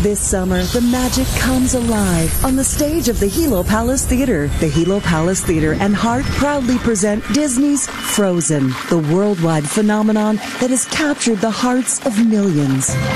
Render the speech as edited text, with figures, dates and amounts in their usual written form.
This summer, the magic comes alive on the stage of the Hilo Palace Theater. The Hilo Palace Theater and Heart proudly present Disney's Frozen, the worldwide phenomenon that has captured the hearts of millions.